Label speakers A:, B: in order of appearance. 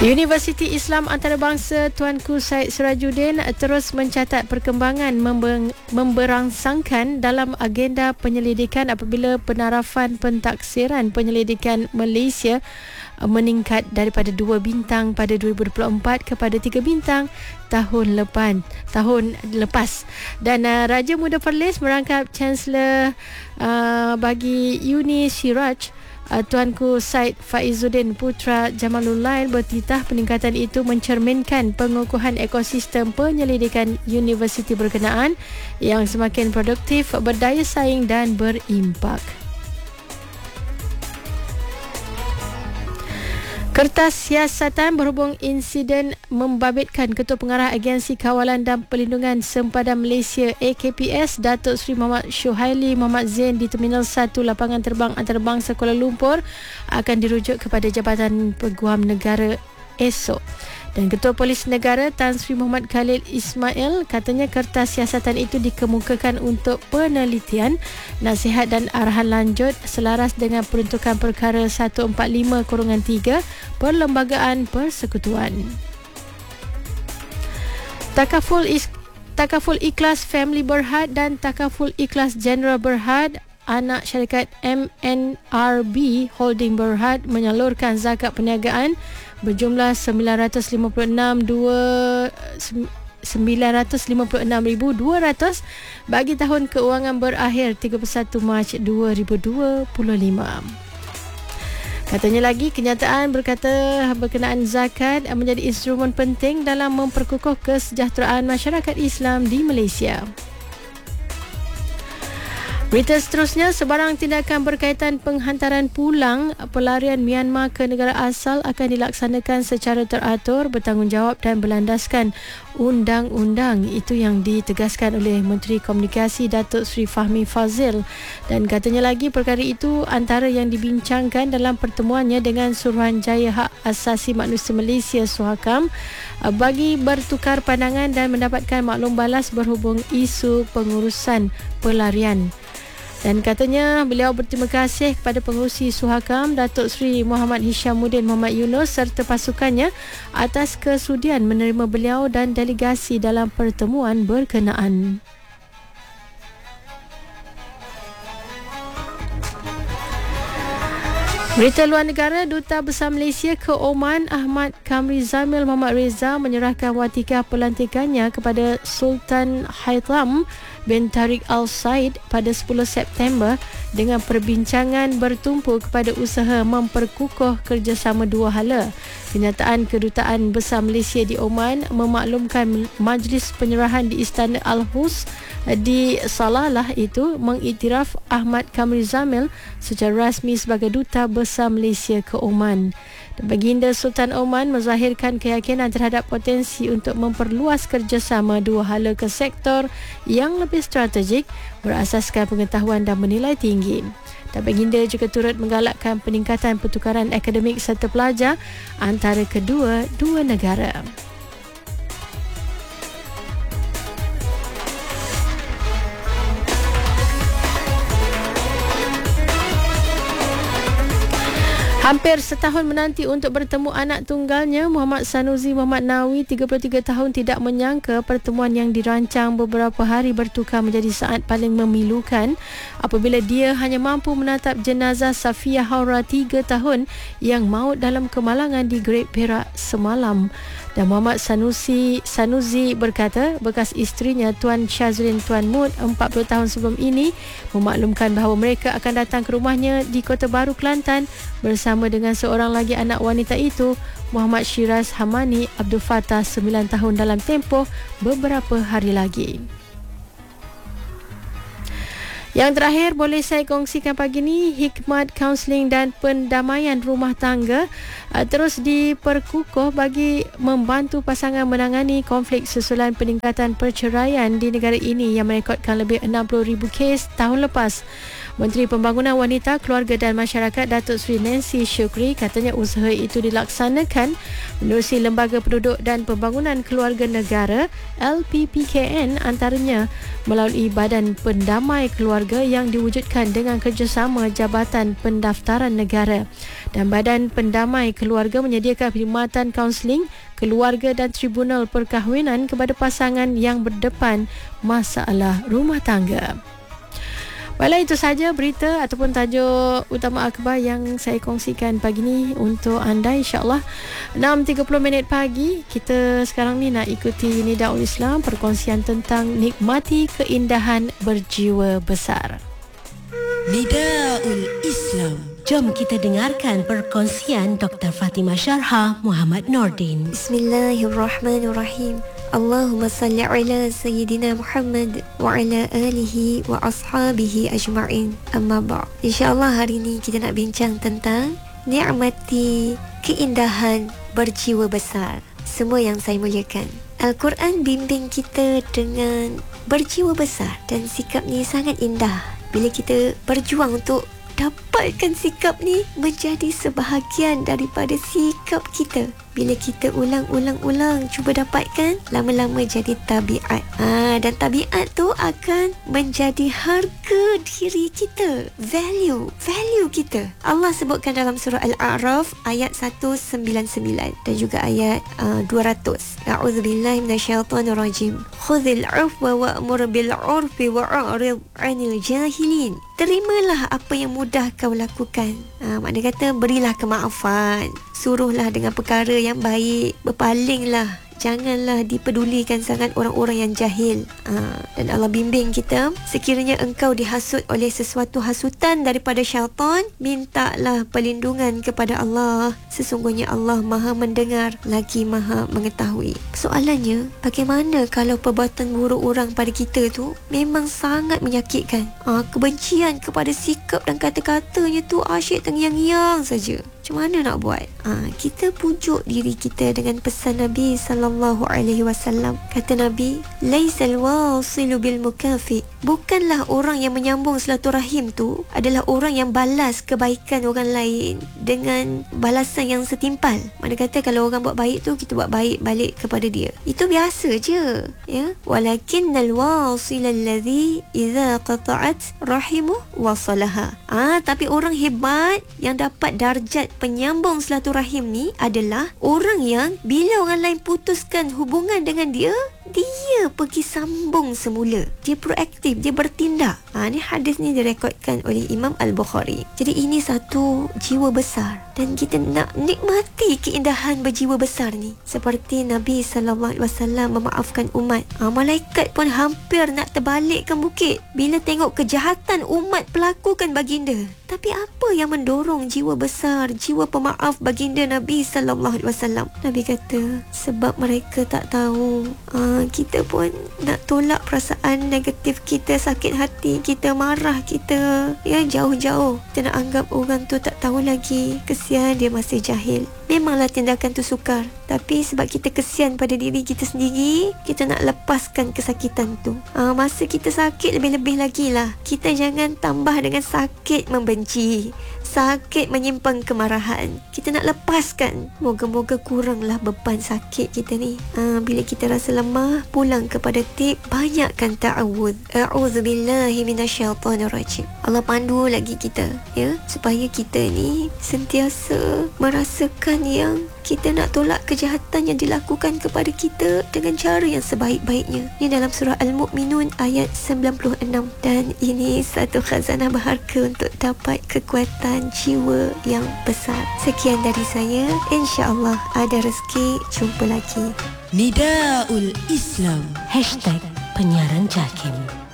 A: Universiti Islam Antarabangsa Tuanku Syed Sirajuddin terus mencatat perkembangan memberangsangkan dalam agenda penyelidikan apabila penarafan pentaksiran penyelidikan Malaysia meningkat daripada 2 bintang pada 2024 kepada 3 bintang tahun lepas. Dan Raja Muda Perlis merangkap Chancellor bagi Uni Siraj Tuanku Syed Faizuddin Putra Jamalullail bertitah peningkatan itu mencerminkan pengukuhan ekosistem penyelidikan universiti berkenaan yang semakin produktif, berdaya saing dan berimpak. Kertas siasatan berhubung insiden membabitkan Ketua Pengarah Agensi Kawalan dan Perlindungan Sempadan Malaysia AKPS Datuk Seri Muhammad Syuhaili Muhammad Zain di Terminal 1 Lapangan Terbang Antarabangsa Kuala Lumpur akan dirujuk kepada Jabatan Peguam Negara esok. Dan Ketua Polis Negara Tan Sri Muhammad Khalil Ismail katanya kertas siasatan itu dikemukakan untuk penelitian, nasihat dan arahan lanjut selaras dengan peruntukan perkara 145/3 Perlembagaan Persekutuan. Takaful Ikhlas Family Berhad dan Takaful Ikhlas General Berhad anak syarikat MNRB Holding Berhad menyalurkan zakat perniagaan berjumlah 956,200 bagi tahun keuangan berakhir 31 Mac 2025. Katanya lagi, kenyataan berkenaan zakat menjadi instrumen penting dalam memperkukuh kesejahteraan masyarakat Islam di Malaysia. Berita seterusnya, sebarang tindakan berkaitan penghantaran pulang pelarian Myanmar ke negara asal akan dilaksanakan secara teratur, bertanggungjawab dan berlandaskan undang-undang. Itu yang ditegaskan oleh Menteri Komunikasi Datuk Seri Fahmi Fazil. Dan katanya lagi, perkara itu antara yang dibincangkan dalam pertemuannya dengan Suruhanjaya Hak Asasi Manusia Malaysia Suhakam bagi bertukar pandangan dan mendapatkan maklum balas berhubung isu pengurusan pelarian. Dan katanya beliau berterima kasih kepada pengerusi Suhakam Datuk Seri Muhammad Hishamuddin Muhammad Yunus serta pasukannya atas kesudian menerima beliau dan delegasi dalam pertemuan berkenaan. Berita luar negara, Duta Besar Malaysia ke Oman Ahmad Kamri Zamil Muhammad Reza menyerahkan watikah pelantikannya kepada Sultan Haitham bin Tariq Al Said pada 10 September dengan perbincangan bertumpu kepada usaha memperkukuh kerjasama dua hala. Kenyataan Kedutaan Besar Malaysia di Oman memaklumkan majlis penyerahan di Istana Al-Hus di Salalah itu mengiktiraf Ahmad Kamri Zamil secara rasmi sebagai Duta Besar Malaysia ke Oman. Baginda Sultan Oman menzahirkan keyakinan terhadap potensi untuk memperluas kerjasama dua hala ke sektor yang lebih strategik berasaskan pengetahuan dan menilai tinggi. Dan baginda juga turut menggalakkan peningkatan pertukaran akademik serta pelajar antara dua negara. Hampir setahun menanti untuk bertemu anak tunggalnya, Muhammad Sanusi Muhammad Nawi, 33 tahun, tidak menyangka pertemuan yang dirancang beberapa hari bertukar menjadi saat paling memilukan apabila dia hanya mampu menatap jenazah Safia Haura 3 tahun yang maut dalam kemalangan di Great Perak semalam. Dan Muhammad Sanusi berkata bekas isterinya Tuan Syazrin Tuan Mut 40 tahun sebelum ini memaklumkan bahawa mereka akan datang ke rumahnya di Kota Baru, Kelantan bersama dengan seorang lagi anak wanita itu, Muhammad Shiraz Hamani Abdul Fattah 9 tahun dalam tempoh beberapa hari lagi. Yang terakhir boleh saya kongsikan pagi ni, hikmat kaunseling dan pendamaian rumah tangga terus diperkukuh bagi membantu pasangan menangani konflik susulan peningkatan perceraian di negara ini yang merekodkan lebih 60,000 kes tahun lepas. Menteri Pembangunan Wanita, Keluarga dan Masyarakat Datuk Seri Nancy Shukri katanya usaha itu dilaksanakan menerusi Lembaga Penduduk dan Pembangunan Keluarga Negara LPPKN, antaranya melalui Badan Pendamai Keluarga yang diwujudkan dengan kerjasama Jabatan Pendaftaran Negara. Dan Badan Pendamai Keluarga menyediakan perkhidmatan kaunseling keluarga dan tribunal perkahwinan kepada pasangan yang berdepan masalah rumah tangga. Baiklah, itu saja berita ataupun tajuk utama akhbar yang saya kongsikan pagi ni untuk anda. InsyaAllah 6.30 pagi. Kita sekarang ni nak ikuti Nidaul Islam, perkongsian tentang nikmati keindahan berjiwa besar.
B: Nidaul Islam. Jom kita dengarkan perkongsian Dr. Fatimah Syarha Muhammad Nordin.
C: Bismillahirrahmanirrahim. Allahumma salli ala Sayyidina Muhammad wa ala alihi wa ashabihi ajma'in. Amma ba'. InsyaAllah hari ini kita nak bincang tentang nikmati keindahan berjiwa besar. Semua yang saya muliakan, Al-Quran bimbing kita dengan berjiwa besar, dan sikap ni sangat indah. Bila kita berjuang untuk dapatkan sikap ni menjadi sebahagian daripada sikap kita. Bila kita ulang-ulang cuba dapatkan, lama-lama jadi tabiat. Dan tabiat tu akan menjadi harga diri kita, value kita. Allah sebutkan dalam surah Al-A'raf ayat 199 dan juga ayat 200. A'udzubillahi minasyaitonirrajim. Khudhil 'afwa wa'mur bil 'urfi wa'rid 'anil jahilin. Terimalah apa yang mudah kau lakukan. Makna kata berilah kemaafan, suruhlah dengan perkara yang baik, berpalinglah, janganlah dipedulikan sangat orang-orang yang jahil. Dan Allah bimbing kita, sekiranya engkau dihasut oleh sesuatu hasutan daripada syaitan, mintalah perlindungan kepada Allah. Sesungguhnya Allah Maha mendengar lagi Maha mengetahui. Soalannya, bagaimana kalau perbuatan buruk orang pada kita tu memang sangat menyakitkan? Kebencian kepada sikap dan kata-katanya tu asyik terngiang-ngiang saja. Macam mana nak buat? Kita pujuk diri kita dengan pesan Nabi sallallahu alaihi wasallam. Kata Nabi, "Laisal wasilu bil mukafi." Bukanlah orang yang menyambung silaturahim tu adalah orang yang balas kebaikan orang lain dengan balasan yang setimpal. Mana kata kalau orang buat baik tu, kita buat baik balik kepada dia. Itu biasa je, ya. Walakinnal wasil alladhi idza qata'at rahimu wasalaha. Tapi orang hebat yang dapat darjat penyambung silaturahim ni adalah orang yang bila orang lain putuskan hubungan dengan dia, dia pergi sambung semula. Dia proaktif, dia bertindak. Ni hadis ni direkodkan oleh Imam Al-Bukhari. Jadi ini satu jiwa besar, dan kita nak nikmati keindahan berjiwa besar ni. Seperti Nabi SAW memaafkan umat. Malaikat pun hampir nak terbalikkan bukit bila tengok kejahatan umat pelakukan baginda. Tapi apa yang mendorong jiwa besar, jiwa pemaaf baginda Nabi SAW? Nabi kata, sebab mereka tak tahu. Kita pun nak tolak perasaan negatif kita, sakit hati kita, marah kita, ya, jauh-jauh. Kita nak anggap orang tu tak tahu lagi, kesian dia masih jahil. Memanglah tindakan tu sukar, tapi sebab kita kesian pada diri kita sendiri, kita nak lepaskan kesakitan tu. Masa kita sakit, lebih-lebih lagi lah, kita jangan tambah dengan sakit membenci, sakit menyimpan kemarahan. Kita nak lepaskan. Moga-moga kuranglah beban sakit kita ni. Bila kita rasa lemah, pulang kepada tip, banyakkan ta'awudz. A'udzubillahi minasyaitonirrajim. Allah pandu lagi kita, ya, supaya kita ni sentiasa merasakan yang kita nak tolak kejahatan yang dilakukan kepada kita dengan cara yang sebaik-baiknya. Ini dalam surah Al-Mu'minun ayat 96. Dan ini satu khazanah berharga untuk dapat kekuatan jiwa yang besar. Sekian dari saya. InsyaAllah ada rezeki, jumpa lagi.
B: Nidaul Islam. #penyiaran JAKIM.